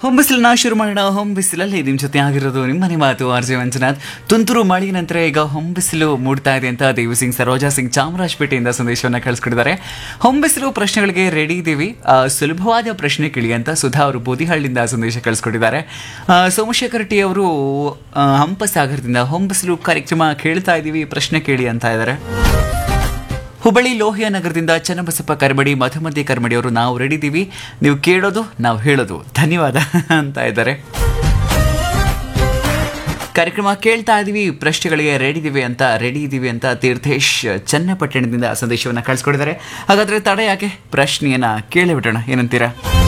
ಹೊಂಬಿಸಿಲನ್ನ ಶುರು ಮಾಡೋಣ. ಹೊಂಬಿಸಿಲಲ್ಲಿ ನಿಮ್ಮ ಜೊತೆ ಆಗಿರೋದು ನಿಮ್ಮನೆ ಮಾತು ಆರ್ಜೆ ಮಂಜುನಾಥ್. ತುಂತುರು ಮಳೆ ನಂತರ ಈಗ ಹೊಂಬಿಸಿಲು ಮೂಡ್ತಾ ಇದೆ ಅಂತ ದೇವಿ ಸಿಂಗ್ ಸರೋಜಾ ಸಿಂಗ್ ಚಾಮರಾಜಪೇಟೆಯಿಂದ ಸಂದೇಶವನ್ನು ಕಳಿಸ್ಕೊಟ್ಟಿದ್ದಾರೆ. ಹೊಂಬಿಸಿಲು ಪ್ರಶ್ನೆಗಳಿಗೆ ರೆಡಿ ಇದ್ದೀವಿ, ಸುಲಭವಾದ ಪ್ರಶ್ನೆ ಕೇಳಿ ಅಂತ ಸುಧಾ ಅವರು ಬೋದಿಹಳ್ಳಿಯಿಂದ ಸಂದೇಶ ಕಳಿಸ್ಕೊಟ್ಟಿದ್ದಾರೆ. ಸೋಮಶೇಖರ್ ಟಿ ಅವರು ಹಂಪಸಾಗರದಿಂದ ಹೊಂಬಿಸಿಲು ಕಾರ್ಯಕ್ರಮ ಕೇಳ್ತಾ ಇದ್ದೀವಿ, ಪ್ರಶ್ನೆ ಕೇಳಿ ಅಂತ ಇದ್ದಾರೆ. ಹುಬ್ಬಳ್ಳಿ ಲೋಹಿಯಾ ನಗರದಿಂದ ಚನ್ನಬಸಪ್ಪ ಕರ್ಮಡಿ, ಮಧುಮತಿ ಕರ್ಮಡಿ ಅವರು ನಾವು ರೆಡಿ ಇದ್ದೀವಿ, ನೀವು ಕೇಳೋದು ನಾವು ಹೇಳೋದು, ಧನ್ಯವಾದ ಅಂತ ಇದ್ದಾರೆ. ಕಾರ್ಯಕ್ರಮ ಕೇಳ್ತಾ ಇದ್ದೀವಿ, ಪ್ರಶ್ನೆಗಳಿಗೆ ರೆಡಿ ಇದ್ದೀವಿ ಅಂತ ತೀರ್ಥೇಶ್ ಚನ್ನಪಟ್ಟಣದಿಂದ ಸಂದೇಶವನ್ನು ಕಳಿಸ್ಕೊಟ್ಟಿದ್ದಾರೆ. ಹಾಗಾದ್ರೆ ತಡ ಯಾಕೆ, ಪ್ರಶ್ನೆಯನ್ನ ಕೇಳಿಬಿಡೋಣ, ಏನಂತೀರಾ?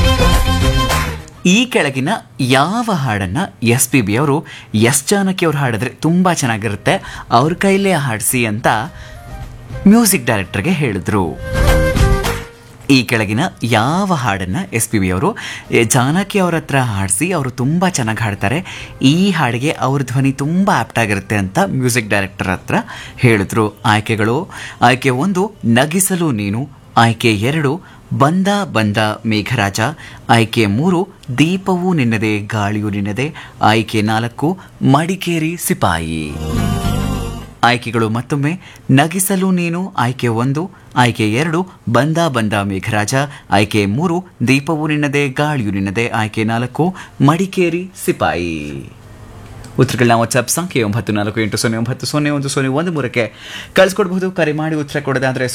ಈ ಕೆಳಗಿನ ಯಾವ ಹಾಡನ್ನು SPB ಅವರು ಎಸ್ ಜಾನಕಿ ಅವರು ಹಾಡಿದ್ರೆ ತುಂಬ ಚೆನ್ನಾಗಿರುತ್ತೆ, ಅವ್ರ ಕೈಲೇ ಹಾಡಿಸಿ ಅಂತ ಮ್ಯೂಸಿಕ್ ಡೈರೆಕ್ಟರ್ಗೆ ಹೇಳಿದ್ರು. ಈ ಕೆಳಗಿನ ಯಾವ ಹಾಡನ್ನು SPB ಅವರು ಜಾನಕಿ ಅವ್ರ ಹತ್ರ ಹಾಡಿಸಿ ಅವರು ತುಂಬ ಚೆನ್ನಾಗಿ ಹಾಡ್ತಾರೆ, ಈ ಹಾಡಿಗೆ ಅವ್ರ ಧ್ವನಿ ತುಂಬ ಆಪ್ಟ್ ಆಗಿರುತ್ತೆ ಅಂತ ಮ್ಯೂಸಿಕ್ ಡೈರೆಕ್ಟರ್ ಹತ್ರ ಹೇಳಿದ್ರು. ಆಯ್ಕೆಗಳು: ಆಯ್ಕೆ 1 ನಗಿಸಲು ನೀನು, ಆಯ್ಕೆ 2 ಬಂದ ಬಂದ ಮೇಘರಾಜ, ಆಯ್ಕೆ 3 ದೀಪವು ನಿನ್ನದೆ ಗಾಳಿಯು ನಿನ್ನದೆ, ಆಯ್ಕೆ 4 ಮಡಿಕೇರಿ ಸಿಪಾಯಿ. ಆಯ್ಕೆಗಳು ಮತ್ತೊಮ್ಮೆ: ನಗಿಸಲು ನೀನು ಆಯ್ಕೆ 1, ಆಯ್ಕೆ 2 ಬಂದ ಬಂದ ಮೇಘರಾಜ, ಆಯ್ಕೆ 3 ದೀಪವು ನಿನ್ನದೆ ಗಾಳಿಯು ನಿನ್ನದೆ, ಆಯ್ಕೆ 4 ಮಡಿಕೇರಿ ಸಿಪಾಯಿ. ಉತ್ತರಗಳನ್ನ ವಾಟ್ಸ್ಆಪ್ ಸಂಖ್ಯೆ 9480900101 ಕಳಿಸ್ಕೊಡ್ಬಹುದು. ಕರೆ ಮಾಡಿ ಉತ್ತರ ಕೊಡೋದಾದರೆ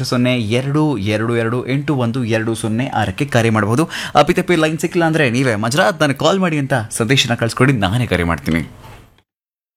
08022228120 ಕರೆ ಮಾಡಬಹುದು. ಅಪಿತಪ್ಪಿ ಲೈನ್ ಸಿಕ್ಕಿಲ್ಲ ಅಂದರೆ ನೀವೇ ಮಂಜುನಾಥ್ ನನಗೆ ಕಾಲ್ ಮಾಡಿ ಅಂತ ಸಂದೇಶನ ಕಳಿಸ್ಕೊಡಿ, ನಾನೇ ಕರೆ ಮಾಡ್ತೀನಿ.